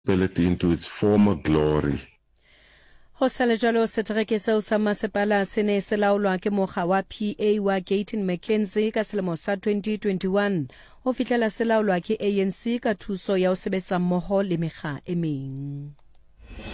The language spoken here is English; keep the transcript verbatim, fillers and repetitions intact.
into its former glory. Ho sale jalo setereke seo sa masepala se ne se laolwa ke mokga wa P A wa Gayton McKenzie ka selemo sa twenty twenty-one ho fihlela se laolwa ke A N C ka thuso ya ho sebetsa mmoho le mekga e meng.